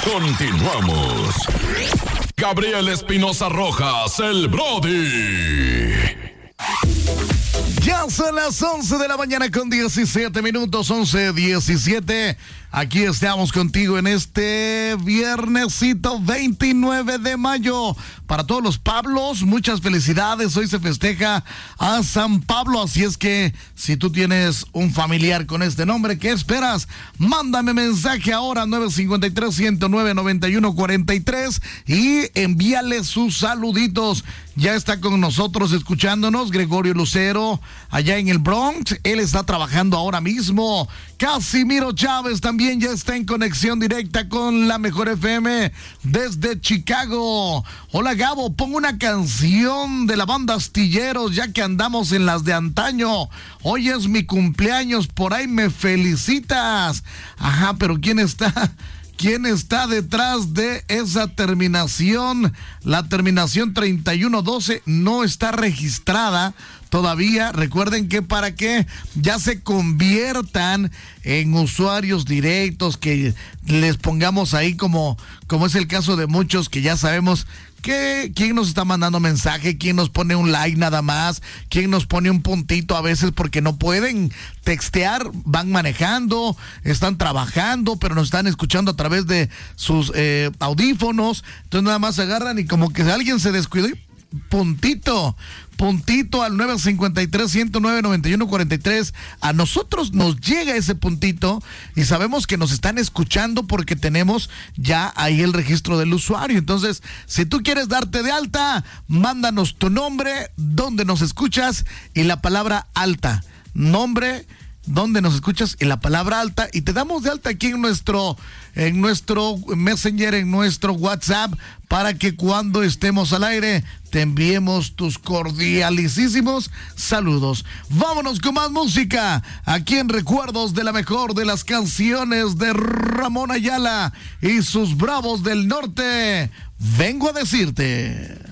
Continuamos. Gabriel Espinosa Rojas, el Brody. Ya son las 11 de la mañana con 17 minutos, 11:17. Aquí estamos contigo en este viernesito 29 de mayo. Para todos los Pablos, muchas felicidades. Hoy se festeja a San Pablo, así es que si tú tienes un familiar con este nombre, ¿qué esperas? Mándame mensaje ahora 953-109-9143 y envíale sus saluditos. Ya está con nosotros escuchándonos Gregorio Lucero allá en el Bronx. Él está trabajando ahora mismo. Casimiro Chávez también ya está en conexión directa con la Mejor FM desde Chicago. Hola Gabo, pongo una canción de la banda Astilleros ya que andamos en las de antaño. Hoy es mi cumpleaños, por ahí me felicitas. Ajá, pero ¿quién está detrás de esa terminación? La terminación 3112 no está registrada todavía. Recuerden que para que ya se conviertan en usuarios directos, que les pongamos ahí como es el caso de muchos que ya sabemos que quién nos está mandando mensaje, quién nos pone un like nada más, quién nos pone un puntito a veces porque no pueden textear, van manejando, están trabajando, pero nos están escuchando a través de sus audífonos. Entonces nada más se agarran y como que alguien se descuidó y puntito al 953-109-9143. A nosotros nos llega ese puntito y sabemos que nos están escuchando porque tenemos ya ahí el registro del usuario. Entonces, si tú quieres darte de alta, mándanos tu nombre, dónde nos escuchas y la palabra alta. Nombre, dónde nos escuchas y la palabra alta, y te damos de alta aquí en nuestro Messenger, en nuestro WhatsApp, para que cuando estemos al aire te enviemos tus cordialísimos saludos. Vámonos con más música aquí en Recuerdos de la Mejor, de las canciones de Ramón Ayala y sus Bravos del Norte. Vengo a decirte.